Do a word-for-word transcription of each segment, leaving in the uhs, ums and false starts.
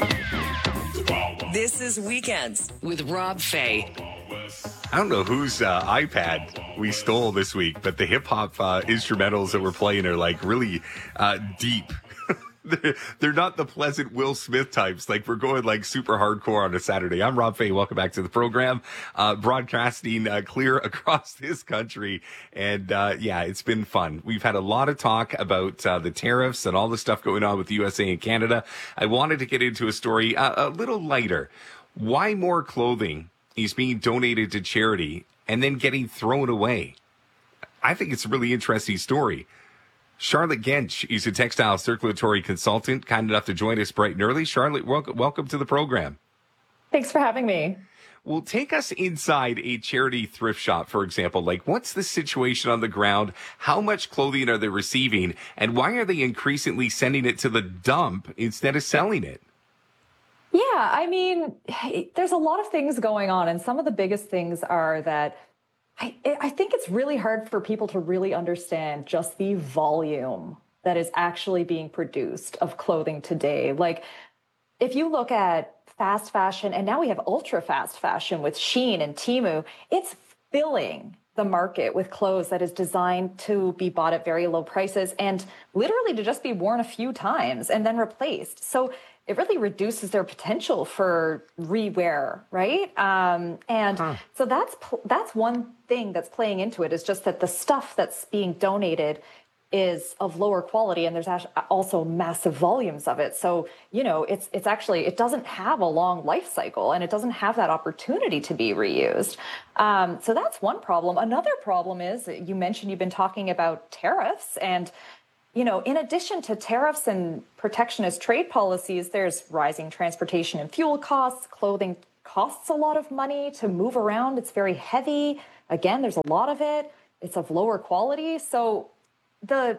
This is Weekends with Rob Fay. I don't know whose uh, iPad we stole this week, but the hip hop uh, instrumentals that we're playing are like really uh, deep. they're, they're not the pleasant Will Smith types. Like we're going like super hardcore on a Saturday. I'm Rob Fay. Welcome back to the program. Uh, broadcasting uh, clear across this country. And uh, yeah, it's been fun. We've had a lot of talk about uh, the tariffs and all the stuff going on with the U S A and Canada. I wanted to get into a story uh, a little lighter. Why more clothing is being donated to charity and then getting thrown away? I think it's a really interesting story. Charlotte Gench is a textile circulatory consultant, kind enough to join us bright and early. Charlotte, welcome, welcome to the program. Thanks for having me. Well, take us inside a charity thrift shop, for example. Like, what's the situation on the ground? How much clothing are they receiving? And why are they increasingly sending it to the dump instead of selling it? Yeah, I mean, there's a lot of things going on. And some of the biggest things are that I, I think it's really hard for people to really understand just the volume that is actually being produced of clothing today. Like, if you look at fast fashion, and now we have ultra fast fashion with Shein and Temu, it's filling the market with clothes that is designed to be bought at very low prices and literally to just be worn a few times and then replaced. So it really reduces their potential for rewear, right? Um, and huh. so that's that's one thing that's playing into it, is just that the stuff that's being donated is of lower quality, and there's also massive volumes of it. So, you know, it's it's actually, it doesn't have a long life cycle, and it doesn't have that opportunity to be reused. Um, so that's one problem. Another problem is, you mentioned you've been talking about tariffs, and you know, in addition to tariffs and protectionist trade policies, there's rising transportation and fuel costs. Clothing costs a lot of money to move around. It's very heavy. Again, there's a lot of it. It's of lower quality. So the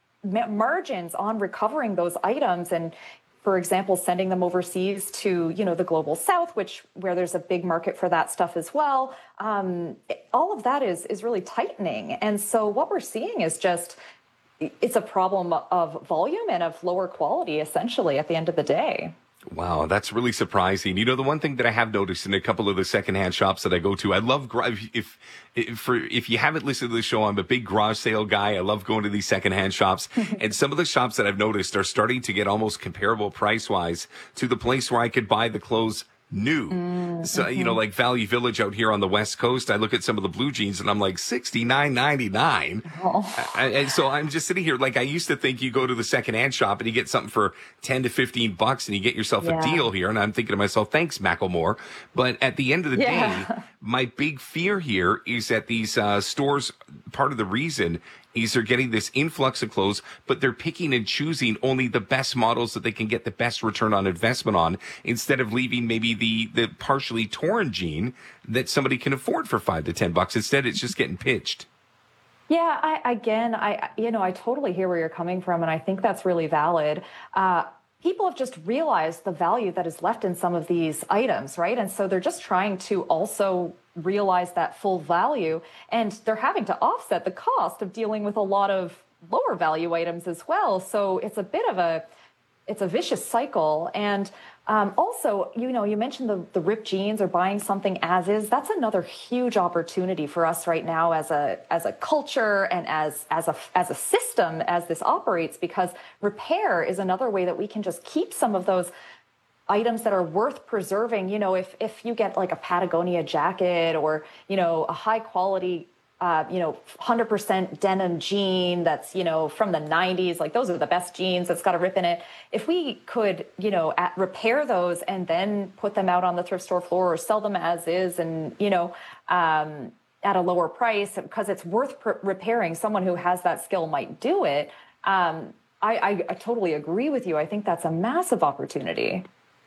margins on recovering those items and, for example, sending them overseas to, you know, the global south, which where there's a big market for that stuff as well, um, all of that is is really tightening. And so what we're seeing is just, it's a problem of volume and of lower quality, essentially, at the end of the day. Wow, that's really surprising. You know, the one thing that I have noticed in a couple of the secondhand shops that I go to, I love, if, if, for, if you haven't listened to the show, I'm a big garage sale guy. I love going to these secondhand shops. And some of the shops that I've noticed are starting to get almost comparable price-wise to the place where I could buy the clothes new. Mm, so, mm-hmm. you know, like Value Village out here on the West Coast, I look at some of the blue jeans and I'm like sixty-nine ninety-nine. Oh. And so I'm just sitting here, like, I used to think you go to the secondhand shop and you get something for ten to fifteen bucks and you get yourself yeah. a deal here. And I'm thinking to myself, thanks, Macklemore. But at the end of the yeah. day, my big fear here is that these uh, stores, part of the reason is they're getting this influx of clothes, but they're picking and choosing only the best models that they can get the best return on investment on, instead of leaving maybe the, the partially torn jean that somebody can afford for five to ten bucks. Instead, it's just getting pitched. Yeah, I, again, I, you know, I totally hear where you're coming from, and I think that's really valid. Uh, people have just realized the value that is left in some of these items, right? And so they're just trying to also realize that full value, and they're having to offset the cost of dealing with a lot of lower value items as well. So it's a bit of a, it's a vicious cycle. And um, also, you know, you mentioned the, the ripped jeans or buying something as is. That's another huge opportunity for us right now as a as a culture and as as a as a system as this operates, because repair is another way that we can just keep some of those items that are worth preserving. You know, if if you get like a Patagonia jacket or, you know, a high quality, uh, you know, one hundred percent denim jean that's, you know, from the nineties, like those are the best jeans that's got a rip in it. If we could, you know, at, repair those and then put them out on the thrift store floor or sell them as is, and, you know, um, at a lower price, because it's worth pr- repairing, someone who has that skill might do it. Um, I, I, I totally agree with you. I think that's a massive opportunity.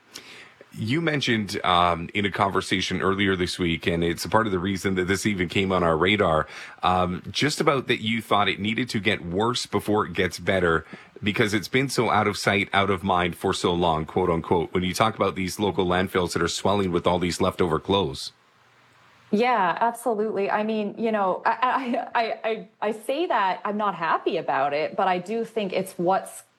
You mentioned um, in a conversation earlier this week, and it's a part of the reason that this even came on our radar, um, just about that you thought it needed to get worse before it gets better because it's been so out of sight, out of mind for so long, quote unquote, when you talk about these local landfills that are swelling with all these leftover clothes. Yeah, absolutely. I mean, you know, I, I, I, I say that I'm not happy about it, but I do think it's what's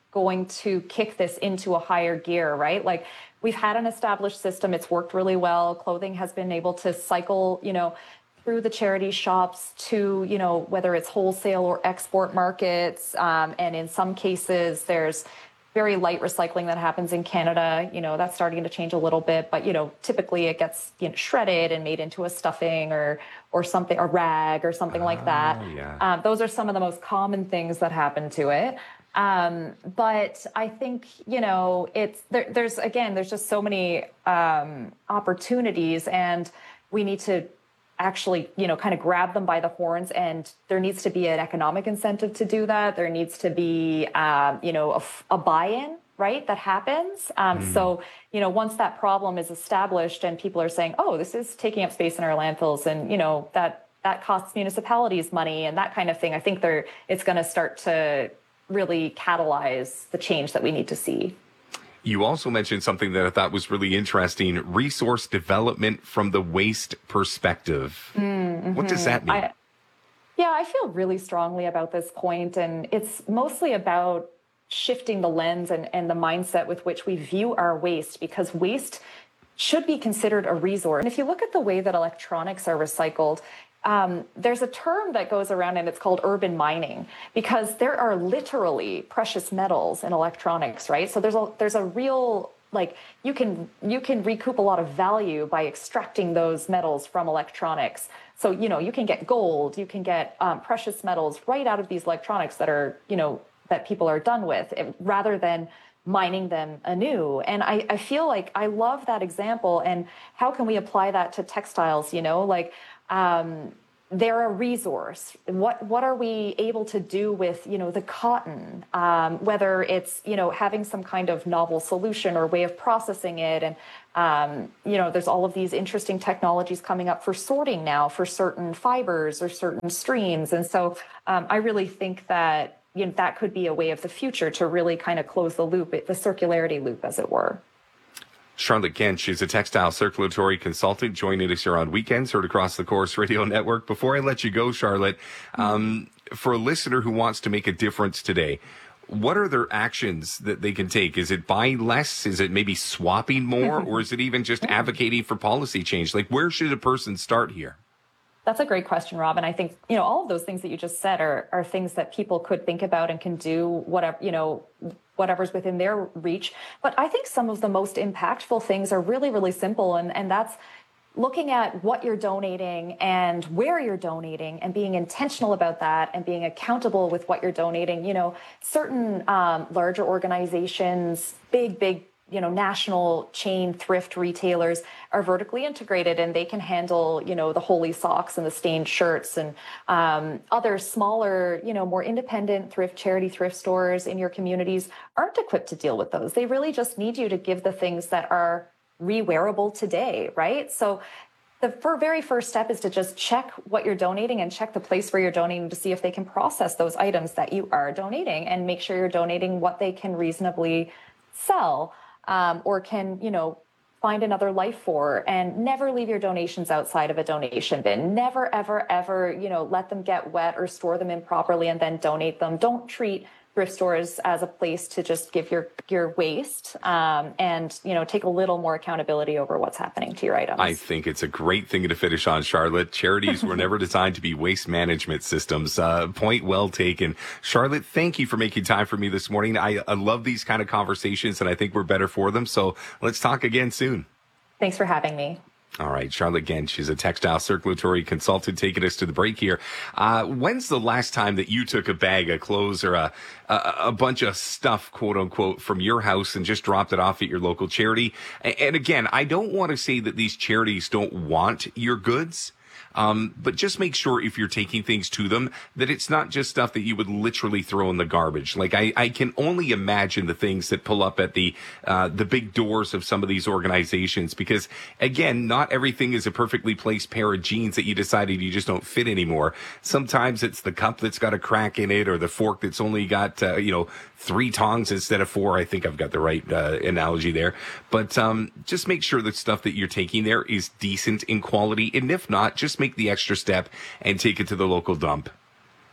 going to kick this into a higher gear, right? Like we've had an established system. It's worked really well. Clothing has been able to cycle, you know, through the charity shops to, you know, whether it's wholesale or export markets. Um, and in some cases, there's very light recycling that happens in Canada. You know, that's starting to change a little bit, but, you know, typically it gets, you know, shredded and made into a stuffing or, or something, a rag or something oh, like that. Yeah. Um, those are some of the most common things that happen to it. Um, but I think, you know, it's, there, there's, again, there's just so many, um, opportunities, and we need to actually, you know, kind of grab them by the horns, and there needs to be an economic incentive to do that. There needs to be, um, you know, a, a buy-in, right, that happens. Um, mm. So, you know, once that problem is established and people are saying, oh, this is taking up space in our landfills, and, you know, that, that costs municipalities money and that kind of thing, I think there, it's going to start to really catalyze the change that we need to see. You also mentioned something that I thought was really interesting, resource development from the waste perspective. Mm-hmm. What does that mean? I, yeah, I feel really strongly about this point, and it's mostly about shifting the lens and, and the mindset with which we view our waste, because waste should be considered a resource. And if you look at the way that electronics are recycled, Um, there's a term that goes around, and it's called urban mining, because there are literally precious metals in electronics, right? So there's a there's a real, like, you can you can recoup a lot of value by extracting those metals from electronics. So, you know, you can get gold, you can get um, precious metals right out of these electronics that are, you know, that people are done with, it, rather than mining them anew. And I, I feel like I love that example. And how can we apply that to textiles? You know, like, Um, they're a resource. What what are we able to do with, you know, the cotton? Um, whether it's, you know, having some kind of novel solution or way of processing it, and um, you know, there's all of these interesting technologies coming up for sorting now for certain fibers or certain streams, and so um, I really think that, you know, that could be a way of the future to really kind of close the loop, the circularity loop, as it were. Charlotte Gensch is a textile circulatory consultant joining us here on Weekends, heard across the Corus Radio Network. Before I let you go, Charlotte, um, for a listener who wants to make a difference today, what are their actions that they can take? Is it buying less? Is it maybe swapping more? Or is it even just advocating for policy change? Like, where should a person start here? That's a great question, Rob. And I think, you know, all of those things that you just said are, are things that people could think about and can do whatever, you know, whatever's within their reach. But I think some of the most impactful things are really, really simple. And, and that's looking at what you're donating and where you're donating, and being intentional about that, and being accountable with what you're donating. You know, certain um, larger organizations, big, big, you know, national chain thrift retailers are vertically integrated, and they can handle, you know, the holy socks and the stained shirts, and um, other smaller, you know, more independent thrift, charity thrift stores in your communities aren't equipped to deal with those. They really just need you to give the things that are re-wearable today, right? So the very first step is to just check what you're donating and check the place where you're donating to see if they can process those items that you are donating, and make sure you're donating what they can reasonably sell. Um, or can, you know, find another life for, and never leave your donations outside of a donation bin. Never, ever, ever, you know, let them get wet or store them improperly and then donate them. Don't treat thrift stores as a place to just give your your waste, um, and, you know, take a little more accountability over what's happening to your items. I think it's a great thing to finish on, Charlotte. Charities were never designed to be waste management systems. Uh, point well taken. Charlotte, thank you for making time for me this morning. I, I love these kind of conversations, and I think we're better for them. So let's talk again soon. Thanks for having me. All right, Charlotte Gensch is a textile circulatory consultant taking us to the break here. Uh, when's the last time that you took a bag of clothes or a, a, a bunch of stuff, quote unquote, from your house and just dropped it off at your local charity? And again, I don't want to say that these charities don't want your goods. Um, but just make sure if you're taking things to them that it's not just stuff that you would literally throw in the garbage. Like I, I can only imagine the things that pull up at the, uh, the big doors of some of these organizations, because again, not everything is a perfectly placed pair of jeans that you decided you just don't fit anymore. Sometimes it's the cup that's got a crack in it, or the fork that's only got, uh, you know, three tongs instead of four. I think I've got the right, uh, analogy there, but, um, just make sure that stuff that you're taking there is decent in quality. And if not, just make the extra step and take it to the local dump.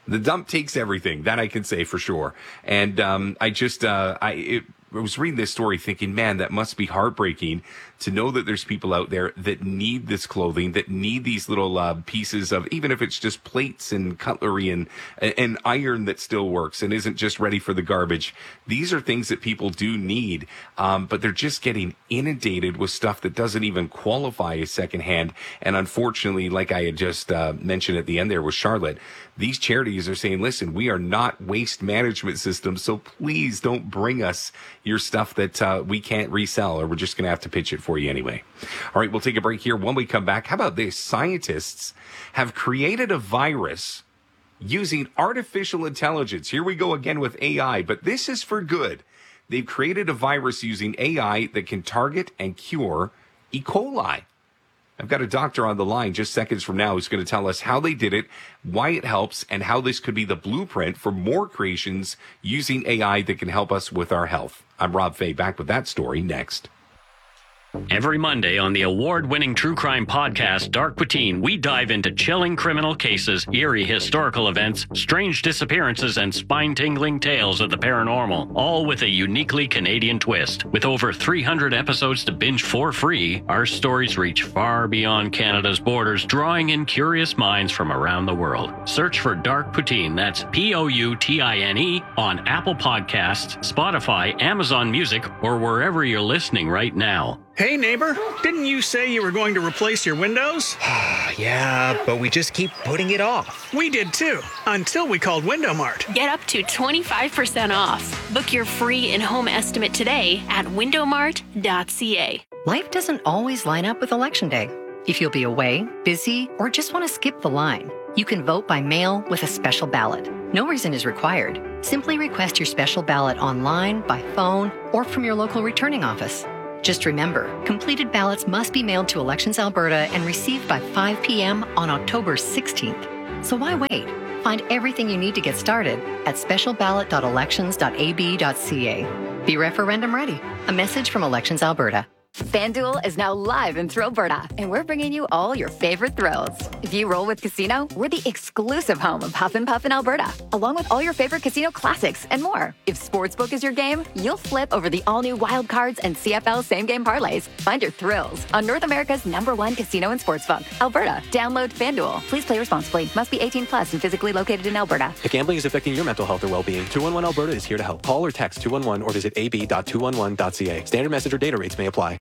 The dump takes everything. That I can say for sure. And um, I just, uh, I, it, I was reading this story thinking, man, that must be heartbreaking to know that there's people out there that need this clothing, that need these little uh, pieces of, even if it's just plates and cutlery and, and iron that still works and isn't just ready for the garbage. These are things that people do need, um, but they're just getting inundated with stuff that doesn't even qualify as secondhand. And unfortunately, like I had just uh, mentioned at the end there with Charlotte, these charities are saying, listen, we are not waste management systems, so please don't bring us your stuff that uh, we can't resell, or we're just going to have to pitch it for you anyway. All right, we'll take a break here. When we come back, how about this? Scientists have created a virus using artificial intelligence. Here we go again with A I, but this is for good. They've created a virus using A I that can target and cure E. coli. I've got a doctor on the line just seconds from now who's going to tell us how they did it, why it helps, and how this could be the blueprint for more creations using A I that can help us with our health. I'm Rob Fay, back with that story next. Every Monday on the award-winning true crime podcast, Dark Poutine, we dive into chilling criminal cases, eerie historical events, strange disappearances, and spine-tingling tales of the paranormal, all with a uniquely Canadian twist. With over three hundred episodes to binge for free, our stories reach far beyond Canada's borders, drawing in curious minds from around the world. Search for Dark Poutine, that's P O U T I N E, on Apple Podcasts, Spotify, Amazon Music, or wherever you're listening right now. Hey, neighbor, didn't you say you were going to replace your windows? Yeah, but we just keep putting it off. We did too, until we called Window Mart. Get up to twenty-five percent off. Book your free in-home estimate today at window mart dot c a. Life doesn't always line up with Election Day. If you'll be away, busy, or just want to skip the line, you can vote by mail with a special ballot. No reason is required. Simply request your special ballot online, by phone, or from your local returning office. Just remember, completed ballots must be mailed to Elections Alberta and received by five p.m. on October sixteenth. So why wait? Find everything you need to get started at special ballot dot elections dot a b dot c a. Be referendum ready. A message from Elections Alberta. FanDuel is now live in Thrillberta, and we're bringing you all your favorite thrills. If you roll with Casino, we're the exclusive home of Huff and Puff in Alberta, along with all your favorite casino classics and more. If Sportsbook is your game, you'll flip over the all-new Wild Cards and C F L same-game parlays. Find your thrills on North America's number one casino and sportsbook, Alberta. Download FanDuel. Please play responsibly. Must be eighteen plus and physically located in Alberta. If gambling is affecting your mental health or well-being, two one one Alberta is here to help. Call or text two one one or visit a b dot two one one dot c a. Standard message or data rates may apply.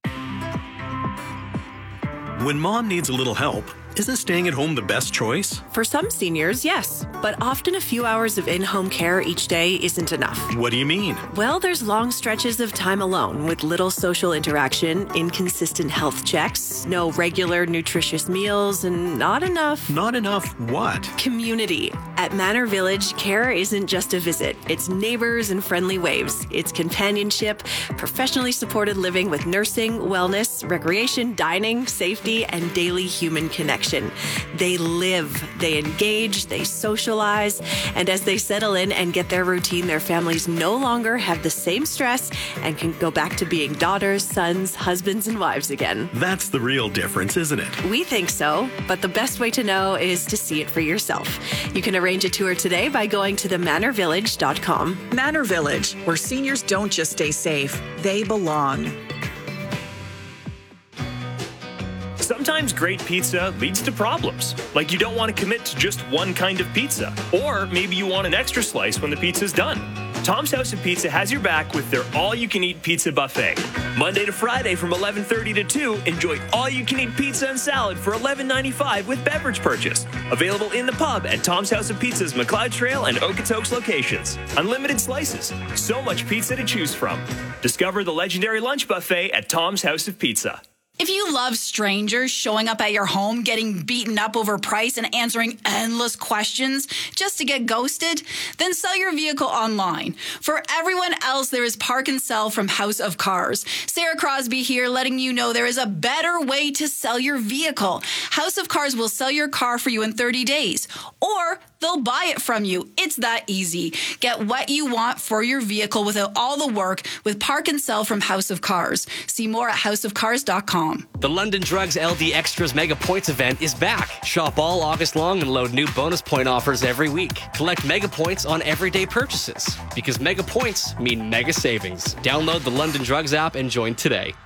When mom needs a little help, isn't staying at home the best choice? For some seniors, yes. But often a few hours of in-home care each day isn't enough. What do you mean? Well, there's long stretches of time alone with little social interaction, inconsistent health checks, no regular nutritious meals, and not enough... Not enough what? Community. At Manor Village, care isn't just a visit. It's neighbors and friendly waves. It's companionship, professionally supported living with nursing, wellness, recreation, dining, safety, and daily human connection. They live, they engage, they socialize, and as they settle in and get their routine, their families no longer have the same stress and can go back to being daughters, sons, husbands, and wives again. That's the real difference, isn't it? We think so, but the best way to know is to see it for yourself. You can arrange a tour today by going to the manor village dot com. Manor Village, where seniors don't just stay safe, they belong. Sometimes great pizza leads to problems, like you don't want to commit to just one kind of pizza, or maybe you want an extra slice when the pizza's done. Tom's House of Pizza has your back with their all-you-can-eat pizza buffet. Monday to Friday from eleven thirty to two, enjoy all-you-can-eat pizza and salad for eleven ninety-five with beverage purchase. Available in the pub at Tom's House of Pizza's McLeod Trail and Okotoks locations. Unlimited slices, so much pizza to choose from. Discover the legendary lunch buffet at Tom's House of Pizza. If you love strangers showing up at your home, getting beaten up over price, and answering endless questions just to get ghosted, then sell your vehicle online. For everyone else, there is Park and Sell from House of Cars. Sarah Crosby here, letting you know there is a better way to sell your vehicle. House of Cars will sell your car for you in thirty days, or they'll buy it from you. It's that easy. Get what you want for your vehicle without all the work with Park and Sell from House of Cars. See more at house of cars dot com. The London Drugs L D Extras Mega Points event is back. Shop all August long and load new bonus point offers every week. Collect Mega Points on everyday purchases, because Mega Points mean mega savings. Download the London Drugs app and join today.